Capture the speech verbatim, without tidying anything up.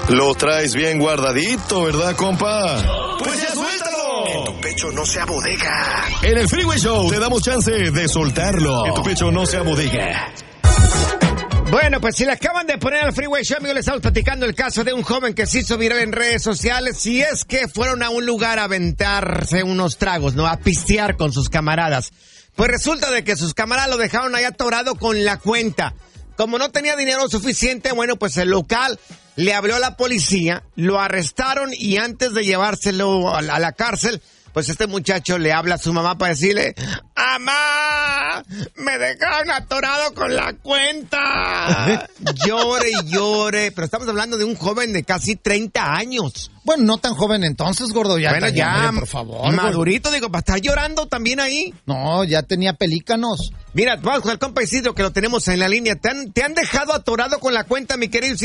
Lo traes bien guardadito, ¿verdad, compa? Pues ya suéltalo. Que tu pecho no sea bodega. En el Freeway Show te damos chance de soltarlo. Que tu pecho no sea bodega. Bueno, pues si le acaban de poner al Freeway Show, amigos, le estamos platicando el caso de un joven que se hizo viral en redes sociales. Si es que fueron a un lugar a aventarse unos tragos, ¿no? A pistear con sus camaradas. Pues resulta de que sus camaradas lo dejaron ahí atorado con la cuenta. Como no tenía dinero suficiente, bueno, pues el local le habló a la policía, lo arrestaron y antes de llevárselo a la, a la cárcel, pues este muchacho le habla a su mamá para decirle: ¡Mamá! ¡Me dejaron atorado con la cuenta! Llore y llore. Pero estamos hablando de un joven de casi treinta años. Bueno, no tan joven entonces, gordo. Ya, bueno, ya, ya por favor. madurito, gordo. digo, ¿para estar llorando también ahí? No, ya tenía pelícanos. Mira, vamos con el compa Isidro, que lo tenemos en la línea. ¿Te han, te han dejado atorado con la cuenta, mi querido Isidro?